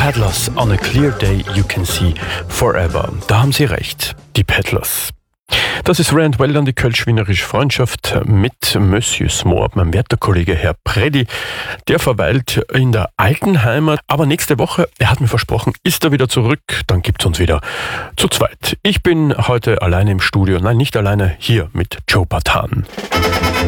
Peddlers, on a clear day you can see forever. Da haben Sie recht, die Peddlers. Das ist Rand Weldon, die kölsch-wienerische Freundschaft mit Monsieur S'more, mein werter Kollege Herr Preddy. Der verweilt in der alten Heimat, aber nächste Woche, er hat mir versprochen, ist er wieder zurück, dann gibt's uns wieder zu zweit. Ich bin heute alleine im Studio, nein, nicht alleine, hier mit Joe Patan.